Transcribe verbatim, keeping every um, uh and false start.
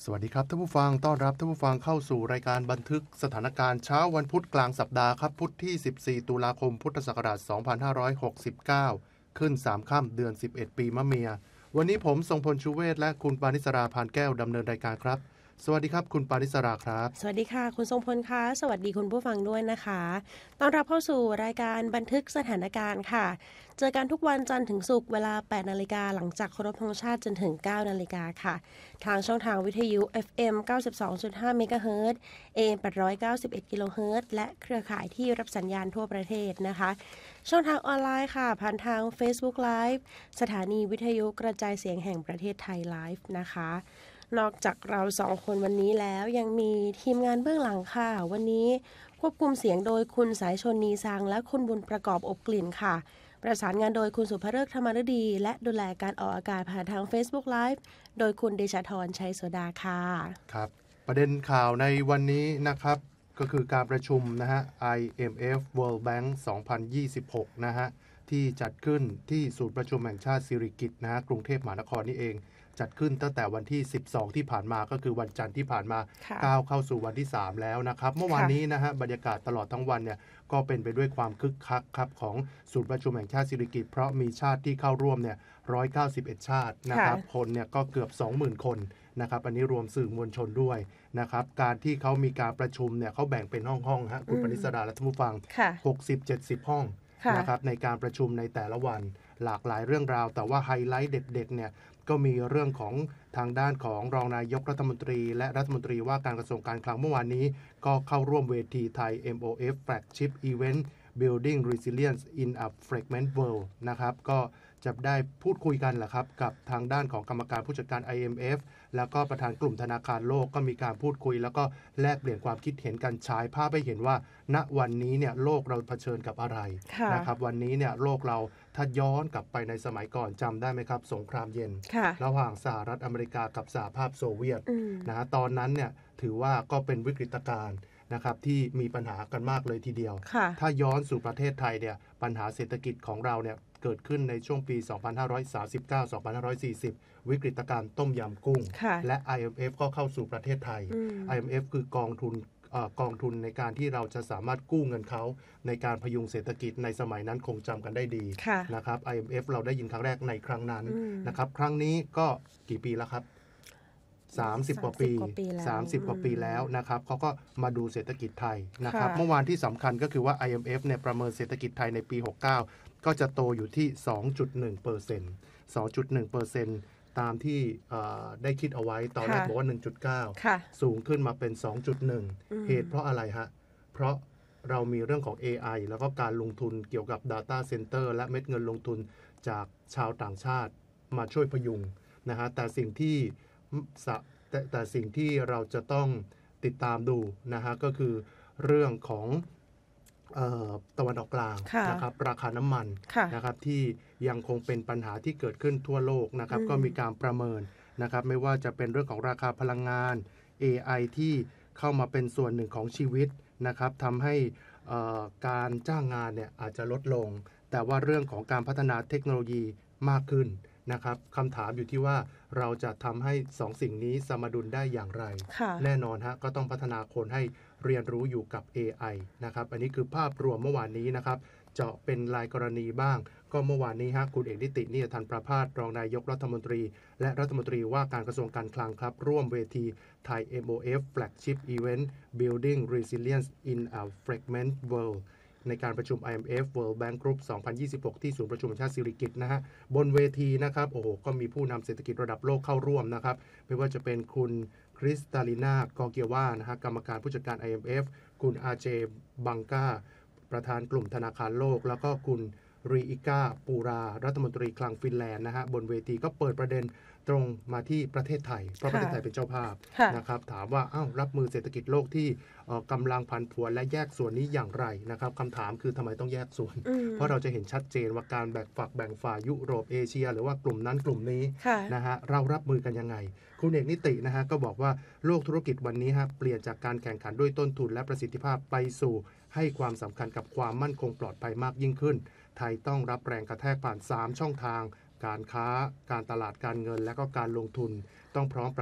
สวัสดีครับท่านผู้ฟังต้อนรับท่านผู้ฟังเข้าสู่รายการบันทึกสถานการณ์เช้าวันพุธกลางสัปดาห์ครับพุธที่สิบสี่ตุลาคมพุทธศักราชสองพันห้าร้อยหกสิบเก้าขึ้นสามค่ำเดือนสิบเอ็ดปีมะเมียวันนี้ผมทรงพลชูเวศและคุณปานิสราพานแก้วดำเนินรายการครับสวัสดีครับคุณปานิสราครับสวัสดีค่ะคุณทรงพลคะสวัสดีคุณผู้ฟังด้วยนะคะต้อนรับเข้าสู่รายการบันทึกสถานการณ์ค่ะเจอกันทุกวันจันทร์ถึงศุกร์เวลา แปดนาฬิกาหลังจากเคารพธงชาติจนถึง เก้านาฬิกาค่ะทางช่องทางวิทยุ เอฟ เอ็ม เก้าสิบสองจุดห้า เมกะเฮิรตซ์ เอ เอ็ม แปดร้อยเก้าสิบเอ็ด กิโลเฮิรตซ์และเครือข่ายที่รับสัญญาณทั่วประเทศนะคะช่องทางออนไลน์ค่ะผ่านทาง Facebook Live สถานีวิทยุกระจายเสียงแห่งประเทศไทย Live นะคะนอกจากเราสองคนวันนี้แล้วยังมีทีมงานเบื้องหลังค่ะวันนี้ควบคุมเสียงโดยคุณสายชนนีซังและคุณบุญประกอบอบกลิ่นค่ะประสานงานโดยคุณสุภฤกษ์ธรรมฤดีและดูแลการออกอากาศผ่านทาง Facebook Live โดยคุณเดชธรชัยโสดาค่ะครับประเด็นข่าวในวันนี้นะครับก็คือการประชุมนะฮะ ไอ เอ็ม เอฟ World Bank สองพันยี่สิบหกนะฮะที่จัดขึ้นที่ศูนย์ประชุมแห่งชาติสิริกิติ์นะฮะกรุงเทพมหานครนี่เองจัดขึ้นตั้งแต่วันที่สิบสองที่ผ่านมาก็คือวันจันทร์ที่ผ่านมาก้าวเข้าสู่วันที่สามแล้วนะครับเมื่อวานนี้นะฮะบรรยากาศตลอดทั้งวันเนี่ยก็เป็นไปด้วยความคึกคักครับของศูนย์ประชุมแห่งชาติสิริกิติ์เพราะมีชาติที่เข้าร่วมเนี่ยหนึ่งร้อยเก้าสิบเอ็ดชาตินะครับคนเนี่ยก็เกือบ สองหมื่น คนนะครับอันนี้รวมสื่อมวลชนด้วยนะครับการที่เขามีการประชุมเนี่ยเขาแบ่งเป็นห้องๆฮะคุณปณิสราและท่านผู้ฟัง หกสิบ เจ็ดสิบ ห้องนะครับในการประชุมในแต่ละวันหลากหลายเรื่องราวแต่ว่าไฮไลท์เด็ดๆเนี่ยก็มีเรื่องของทางด้านของรองนายกรัฐมนตรีและรัฐมนตรีว่าการกระทรวงการคลังเมื่อวานนี้ก็เข้าร่วมเวทีไทย เอ็ม โอ เอฟ Flagship Event Building Resilience in a Fragmented World นะครับก็จะได้พูดคุยกันแหละครับกับทางด้านของกรรมการผู้จัดการ ไอ เอ็ม เอฟ แล้วก็ประธานกลุ่มธนาคารโลกก็มีการพูดคุยแล้วก็แลกเปลี่ยนความคิดเห็นกันฉายภาพให้เห็นว่าณวันนี้เนี่ยโลกเราเผชิญกับอะไรนะครับวันนี้เนี่ยโลกเราถ้าย้อนกลับไปในสมัยก่อนจำได้ไหมครับสงครามเย็นระหว่างสหรัฐอเมริกากับสหภาพโซเวียตนะฮะตอนนั้นเนี่ยถือว่าก็เป็นวิกฤตการณ์นะครับที่มีปัญหากันมากเลยทีเดียวถ้าย้อนสู่ประเทศไทยเนี่ยปัญหาเศรษฐกิจของเราเนี่ยเกิดขึ้นในช่วงปี สองพันห้าร้อยสามสิบเก้า สองพันห้าร้อยสี่สิบ วิกฤตการณ์ต้มยำกุ้งและ ไอ เอ็ม เอฟ ก็เข้าสู่ประเทศไทย ไอ เอ็ม เอฟ คือกองทุนกองทุนในการที่เราจะสามารถกู้เงินเขาในการพยุงเศรษฐกิจในสมัยนั้นคงจำกันได้ดีนะครับ ไอ เอ็ม เอฟ เราได้ยินครั้งแรกในครั้งนั้นนะครับครั้งนี้ก็กี่ปีแล้วครับสามสิบกว่าปีสามสิบกว่าปีแล้วนะครับเขาก็มาดูเศรษฐกิจไทยนะครับเมื่อวานที่สำคัญก็คือว่า ไอ เอ็ม เอฟ เนี่ยประเมินเศรษฐกิจไทยในปีหกสิบเก้าก็จะโตอยู่ที่ สองจุดหนึ่งเปอร์เซ็นต์ สองจุดหนึ่งเปอร์เซ็นต์ ตามที่ได้คิดเอาไว้ตอนแรกบอกว่า หนึ่งจุดเก้า สูงขึ้นมาเป็น สองจุดหนึ่ง เหตุเพราะอะไรฮะเพราะเรามีเรื่องของ เอ ไอ แล้วก็การลงทุนเกี่ยวกับ Data Center และเม็ดเงินลงทุนจากชาวต่างชาติมาช่วยพยุงนะฮะแต่สิ่งที่แต่แต่สิ่งที่เราจะต้องติดตามดูนะฮะก็คือเรื่องของตะวันออกกลางนะครับราคาน้ำมันนะครับที่ยังคงเป็นปัญหาที่เกิดขึ้นทั่วโลกนะครับก็มีการประเมินนะครับไม่ว่าจะเป็นเรื่องของราคาพลังงาน เอ ไอ ที่เข้ามาเป็นส่วนหนึ่งของชีวิตนะครับทำให้การจ้างงานเนี่ยอาจจะลดลงแต่ว่าเรื่องของการพัฒนาเทคโนโลยีมากขึ้นนะครับคำถามอยู่ที่ว่าเราจะทำให้สองสิ่งนี้สมดุลได้อย่างไรแน่นอนฮะก็ต้องพัฒนาคนให้เรียนรู้อยู่กับ เอ ไอ นะครับอันนี้คือภาพรวมเมื่อวานนี้นะครับเจาะเป็นรายกรณีบ้างก็เมื่อวานนี้ฮะคุณเอกนิตินิยทันประภาสรองนายกรัฐมนตรีและรัฐมนตรีว่าการกระทรวงการคลังครับร่วมเวทีไทย เอ็ม โอ เอฟ Flagship Event Building Resilience in a Fragmented Worldในการประชุม ไอ เอ็ม เอฟ World Bank Group สองพันยี่สิบหกที่ศูนย์ประชุมแห่งชาติสิริกิติ์นะฮะบนเวทีนะครับโอ้โหก็มีผู้นำเศรษฐกิจระดับโลกเข้าร่วมนะครับไม่ว่าจะเป็นคุณคริสตาลิน่ากอเกียวานะฮะกรรมการผู้จัดการ ไอ เอ็ม เอฟ คุณอาเจบังกาประธานกลุ่มธนาคารโลกแล้วก็คุณรีอิก้าปูรารัฐมนตรีคลังฟินแลนด์นะฮะบนเวทีก็เปิดประเด็นตรงมาที่ประเทศไทยเพราะประเทศไทยเป็นเจ้าภาพนะครับถามว่าอ้าวรับมือเศรษฐกิจโลกที่กำลังผันผวนและแยกส่วนนี้อย่างไรนะครับคำถามคือทำไมต้องแยกส่วนเพราะเราจะเห็นชัดเจนว่าการแบ่งฝักแบ่งฝ่ายยุโรปเอเชียหรือว่ากลุ่มนั้นกลุ่มนี้นะฮะเรารับมือกันยังไงคุณเอกนิตินะฮะก็บอกว่าโลกธุรกิจวันนี้ฮะเปลี่ยนจากการแข่งขันด้วยต้นทุนและประสิทธิภาพไปสู่ให้ความสำคัญกับความมั่นคงปลอดภัยมากยิ่งขึ้นไทยต้องรับแรงกระแทกผ่านสามช่องทางการค้าการตลาดการเงินและก็การลงทุนต้องพร้อม